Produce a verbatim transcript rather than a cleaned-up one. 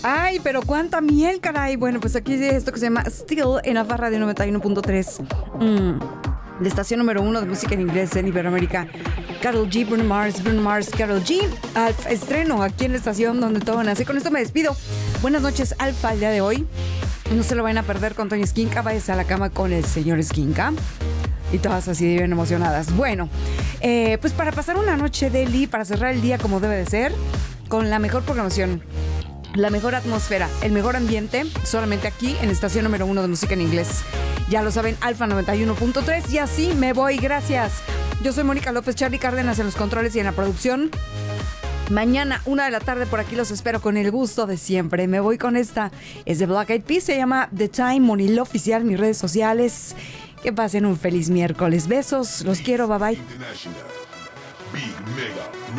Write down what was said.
Ay, pero cuánta miel, caray. Bueno, pues aquí es esto que se llama Still en Alfa Radio noventa y uno punto tres. Mm. De estación número uno de música en inglés en Iberoamérica. Karol G, Bruno Mars, Bruno Mars, Karol G. Alfa, estreno aquí en la estación donde todo nace. Con esto me despido. Buenas noches, Alfa, el día de hoy. No se lo vayan a perder con Toño Esquinca. Váyase a la cama con el señor Esquinca. Y todas así bien emocionadas. Bueno, eh, pues para pasar una noche deli, para cerrar el día como debe de ser, con la mejor programación, la mejor atmósfera, el mejor ambiente, solamente aquí en estación número uno de música en inglés. Ya lo saben, Alfa noventa y uno punto tres. Y así me voy, gracias. Yo soy Mónica López, Charly Cárdenas en los controles y en la producción. Mañana, una de la tarde, por aquí los espero con el gusto de siempre. Me voy con esta, es de Black Eyed Peas, se llama The Time, Monilo Oficial, mis redes sociales. Que pasen un feliz miércoles. Besos, los quiero, bye bye. Big Mega